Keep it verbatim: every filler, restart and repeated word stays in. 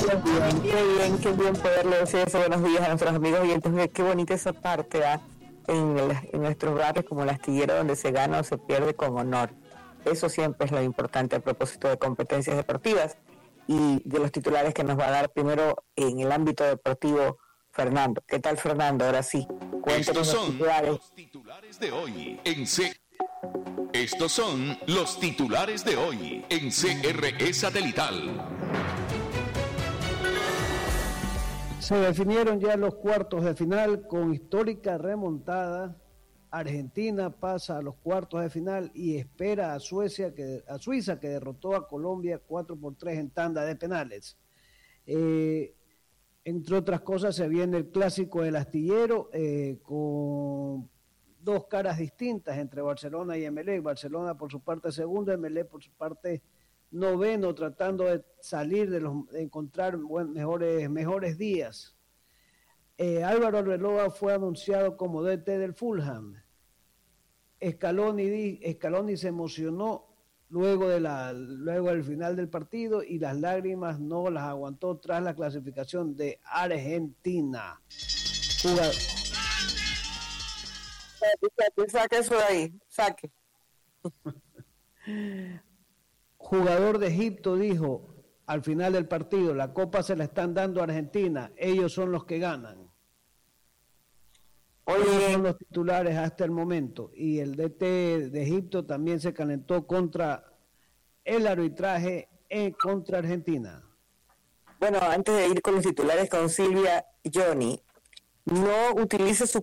Bien, qué bien, qué bien poderle decir eso. Buenos días a nuestros amigos oyentes. Qué bonita esa parte, ¿ah? En, el, en nuestros barrios como el astillero, donde se gana o se pierde con honor. Eso siempre es lo importante a propósito de competencias deportivas y de los titulares que nos va a dar primero en el ámbito deportivo Fernando. ¿Qué tal, Fernando? Ahora sí, cuéntanos los titulares. Los titulares de hoy en C. Estos son los titulares de hoy en C R E Satelital. Se definieron ya los cuartos de final con histórica remontada. Argentina pasa a los cuartos de final y espera a Suecia que a Suiza, que derrotó a Colombia cuatro por tres en tanda de penales. Eh, entre otras cosas, se viene el clásico del astillero eh, con dos caras distintas entre Barcelona y Emelec. Barcelona por su parte segundo, Emelec por su parte noveno, tratando de salir de los, de encontrar buen, mejores, mejores días. Eh, Álvaro Arbeloa fue anunciado como D T del Fulham. Scaloni, Scaloni se emocionó luego, de la, luego del final del partido y las lágrimas no las aguantó tras la clasificación de Argentina. Jugador. Saque, saque eso de ahí, saque. Jugador de Egipto dijo al final del partido: la copa se la están dando a Argentina, ellos son los que ganan. Oye, ellos son los titulares hasta el momento. Y el D T de Egipto también se calentó contra el arbitraje en, contra Argentina. Bueno, antes de ir con los titulares con Silvia, Johnny, no utilice su